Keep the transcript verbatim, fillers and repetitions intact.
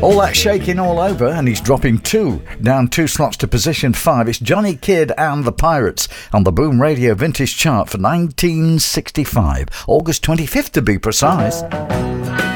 All that shaking all over, and he's dropping two, down two slots to position five. It's Johnny Kidd and the Pirates on the Boom Radio Vintage Chart for nineteen sixty-five, August twenty-fifth to be precise.